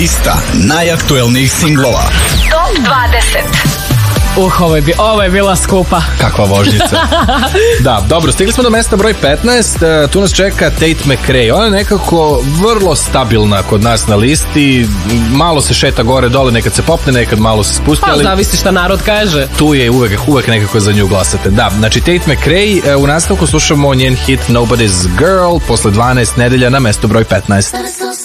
Lista najaktuelnijih singlova. Top 20. Ovo je bila skupa. Kakva vožnjica. Da, dobro, stigli smo do mesta broj 15. Tu nas čeka Tate McRae. Ona je nekako vrlo stabilna kod nas na listi. Malo se šeta gore dole, nekad se popne, nekad malo se spusti. Pa zavisi šta narod kaže. Tu je uvek nekako za nju glasate. Da, znači Tate McRae, u nastavku slušamo njen hit Nobody's Girl posle 12 nedelja na mestu broj 15.